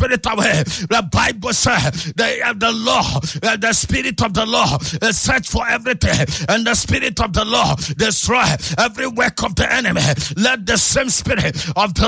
spirit away. The Bible says the law, the spirit of the law search for everything, and the spirit of the law destroy every work of the enemy. Let the same spirit of the